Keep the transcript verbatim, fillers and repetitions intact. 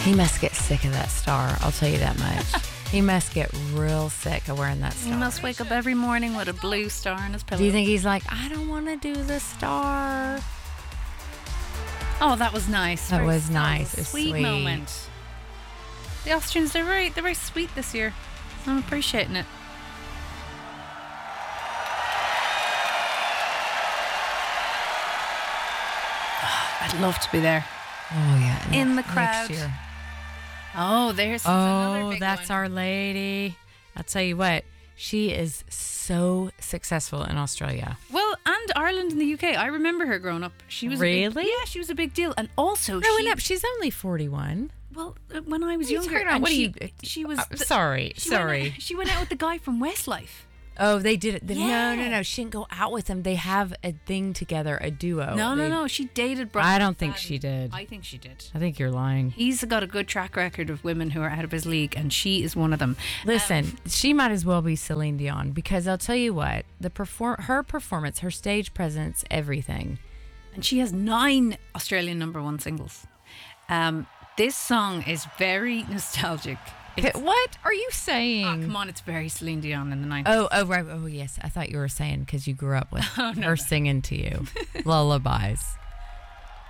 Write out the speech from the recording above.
He must get sick of that star. I'll tell you that much. He must get real sick of wearing that star. He must wake up every morning with a blue star in his pillow. Do you think he's like, I don't want to do the star? Oh, that was nice. That Very was sweet, nice. It was Sweet, sweet moment. The Austrians, they're very, they're very sweet this year. I'm appreciating it. I'd love to be there. Oh, yeah. In the Next crowd. year. Oh, there's another Oh, big that's one. Our Lady. I'll tell you what, she is so successful in Australia. Well, and Ireland and the U K. I remember her growing up. She was Really? A big, yeah, she was a big deal. And also, Growing she, up, she's only forty-one. well, uh, when I was What are you younger, talking about? and What are she, you- she was. Uh, the- sorry, she went sorry. out- she went out with the guy from Westlife. Oh, they did it. No, Yeah. no, no. She didn't go out with him. They have a thing together, a duo. No, no, They- no. She dated Brian. I don't think McFadden. she did. I think she did. I think you're lying. He's got a good track record of women who are out of his league, and she is one of them. Listen, she might as well be Celine Dion because I'll tell you what, the perform her performance, her stage presence, everything. And she has nine Australian number one singles. Um, this song is very nostalgic. It's, What are you oh, saying? come on, it's very Celine Dion in the nineties. Oh, oh, right. Oh, yes. I thought you were saying because you grew up with her singing to you lullabies.